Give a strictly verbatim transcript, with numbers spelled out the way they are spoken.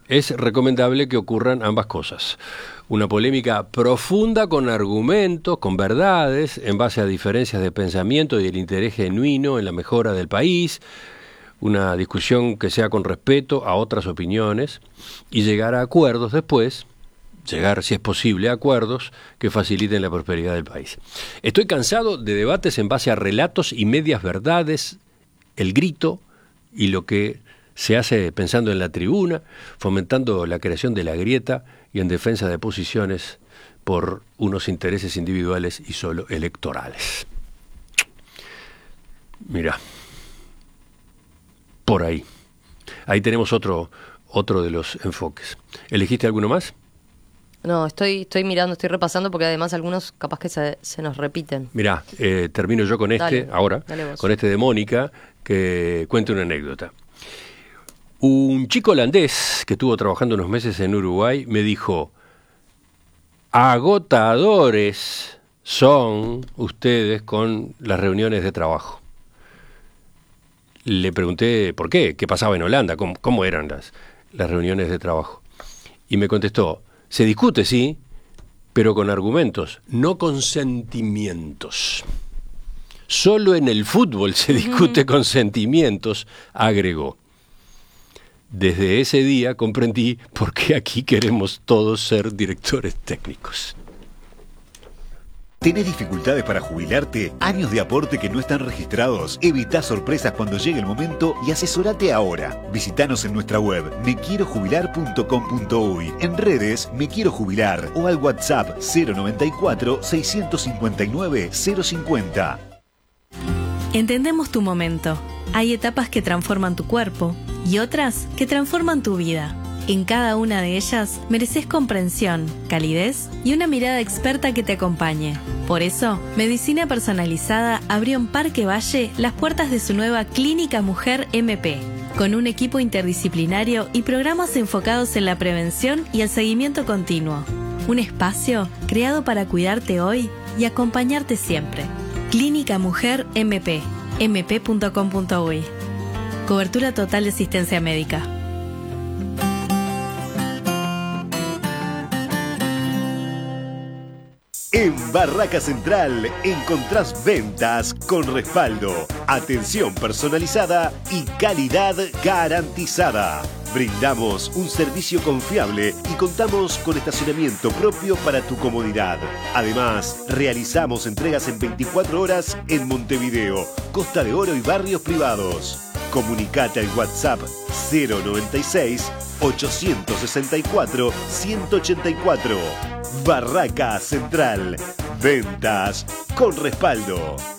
es recomendable que ocurran ambas cosas. Una polémica profunda con argumentos, con verdades, en base a diferencias de pensamiento y el interés genuino en la mejora del país, una discusión que sea con respeto a otras opiniones y llegar a acuerdos después, llegar, si es posible, a acuerdos que faciliten la prosperidad del país. Estoy cansado de debates en base a relatos y medias verdades, el grito y lo que se hace pensando en la tribuna, fomentando la creación de la grieta y en defensa de posiciones por unos intereses individuales y solo electorales. Mira, por ahí. Ahí tenemos otro, otro de los enfoques. ¿Elegiste alguno más? No, estoy estoy mirando, estoy repasando porque además algunos capaz que se, se nos repiten. Mirá, eh, termino yo con este Dale, ahora, dale vos. con este de Mónica, que cuenta una anécdota. Un chico holandés que estuvo trabajando unos meses en Uruguay me dijo: agotadores son ustedes con las reuniones de trabajo. Le pregunté por qué, qué pasaba en Holanda, cómo, cómo eran las, las reuniones de trabajo. Y me contestó: se discute, sí, pero con argumentos, no con sentimientos. Solo en el fútbol se discute con sentimientos, agregó. Desde ese día comprendí por qué aquí queremos todos ser directores técnicos. ¿Tenés dificultades para jubilarte? ¿Años de aporte que no están registrados? Evita sorpresas cuando llegue el momento y asesorate ahora. Visítanos en nuestra web me quiero jubilar punto com punto uy, en redes Me Quiero Jubilar o al WhatsApp cero noventa y cuatro, seiscientos cincuenta y nueve, cero cincuenta. Entendemos tu momento. Hay etapas que transforman tu cuerpo y otras que transforman tu vida. En cada una de ellas mereces comprensión, calidez y una mirada experta que te acompañe. Por eso, Medicina Personalizada abrió en Parque Valle las puertas de su nueva Clínica Mujer M P, con un equipo interdisciplinario y programas enfocados en la prevención y el seguimiento continuo. Un espacio creado para cuidarte hoy y acompañarte siempre. Clínica Mujer M P, eme pe punto com punto uy. Cobertura total de asistencia médica. En Barraca Central encontrás ventas con respaldo, atención personalizada y calidad garantizada. Brindamos un servicio confiable y contamos con estacionamiento propio para tu comodidad. Además, realizamos entregas en veinticuatro horas en Montevideo, Costa de Oro y barrios privados. Comunicate al WhatsApp cero noventa y seis, ochocientos sesenta y cuatro, ciento ochenta y cuatro. Barraca Central. Ventas con respaldo.